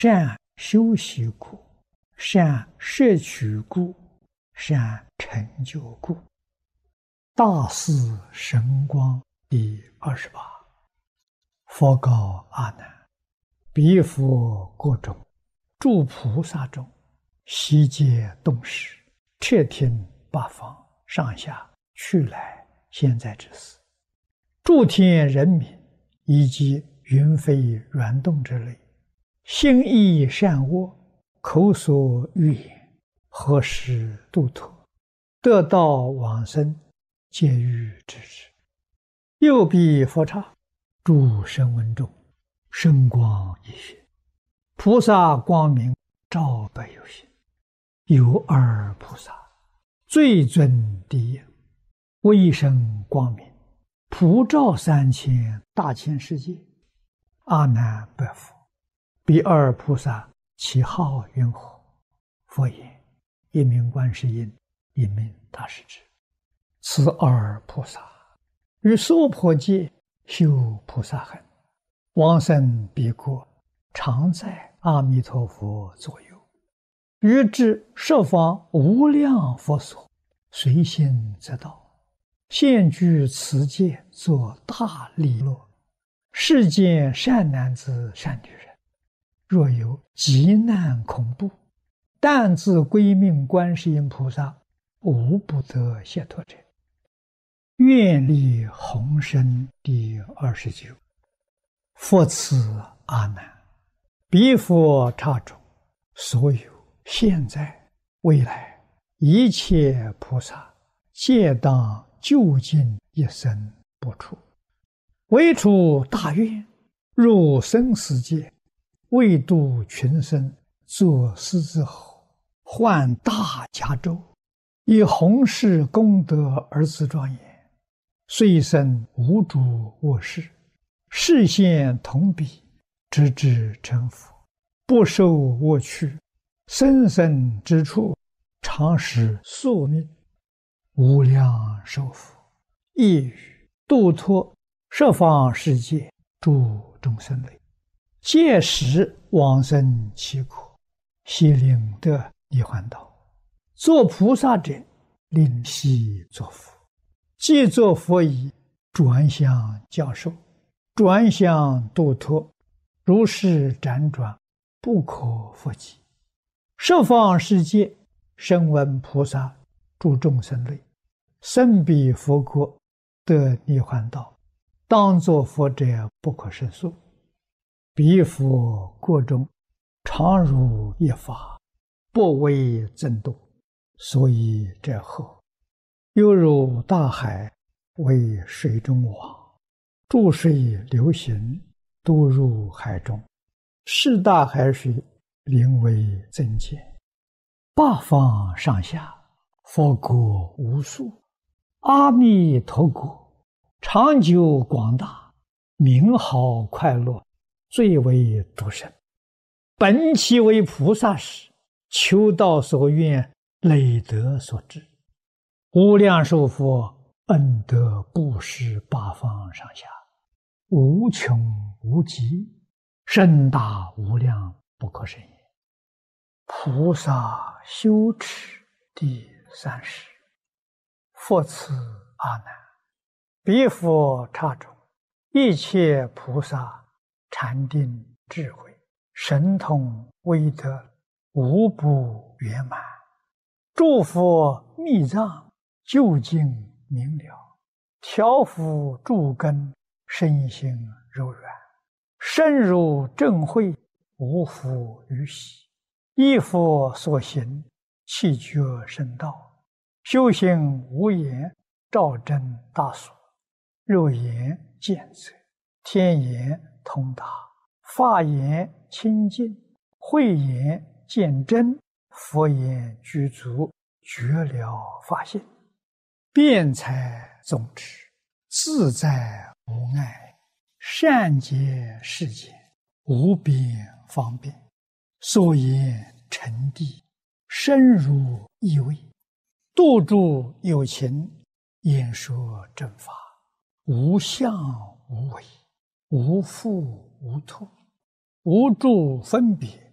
善修习故，善摄取故，善成就故。大士神光第28。佛告阿难：彼佛国中，诸菩萨中，悉皆动识，彻听八方上下去来现在之事，诸天人民以及云飞软动之类，心意善恶，口所欲言，何时度脱，得道往生，皆欲知之。又彼佛刹，诸声闻中，圣光一现，菩萨光明照百有心。有二菩萨，最尊第一，威声光明，普照3000大千世界。阿难白佛：彼二菩萨其号云何？佛言：一名观世音，一名大势至。此二菩萨于娑婆界修菩萨行，往生彼国，常在阿弥陀佛左右，于至十方无量佛所，随心则到，现居此界，作大利乐。世间善男子善女人，若有急难恐怖，但自归命观世音菩萨，无不得解脱者。愿力宏深第29。佛此阿难：彼佛刹中，所有现在未来一切菩萨，皆当究竟一生不出，唯出大愿，入生死界，为度群生，作狮子吼，换大迦州，以弘誓功德而自庄严，虽生无诸恶事，示现同彼，直至成佛，不受恶趣，生生之处，常使宿命，无量寿福，亦于度脱十方世界诸众生类，届时往生其国，悉令得涅槃道。作菩萨者，令悉作佛。既作佛已，转向教授，转向度脱，如是辗转，不可复计。十方世界声闻菩萨诸众生类，生彼佛国，得涅槃道，当作佛者不可胜数。彼佛国中，常如一法，不为增度，所以者后，犹如大海，为水中网，注水流行，都入海中，是大海水，名为增减。八方上下，佛国无数，阿弥陀国长久广大，名号快乐，最为独胜。本其为菩萨时，求道所愿，累德所致，无量寿佛恩德布施八方上下，无穷无极，深大无量，不可胜也。菩萨修持第30。佛此阿难：彼佛刹中，一切菩萨禅定智慧神通威德，无不圆满。诸佛密藏究竟明了，调伏诸根，身心柔软，深入正慧，无复于喜。依佛所行，气觉圣道，修行无言，照真大所，肉眼见则，天眼通达，法眼清净，慧眼见真，佛眼具足，觉了法性，辩才总持，自在无碍，善解世间，无边方便，所言成谛，深入意味，度诸有情，演说正法，无相无为，无复无脱，无住分别，